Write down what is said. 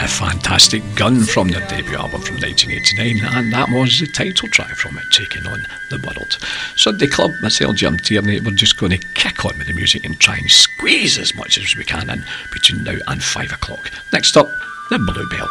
fantastic Gun from their debut album from 1989, and that was the title track from it, Taking on the World. Sunday Club, myself, Jim Tierney, we're just going to kick on with the music and try and squeeze as much as we can in between now and 5 o'clock. Next up, the Bluebell.